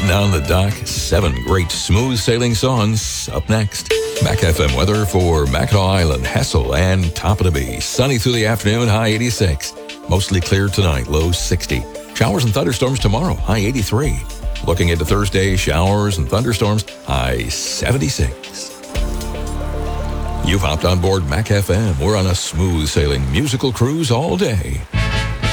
down the dock, 7 great smooth sailing songs up next. Mac FM weather for Mackinac Island, Hessel, and Toppinabee. Sunny through the afternoon, high 86. Mostly clear tonight, low 60. Showers and thunderstorms tomorrow, high 83. Looking into Thursday, showers and thunderstorms, high 76. You've hopped on board Mac FM. We're on a smooth sailing musical cruise all day.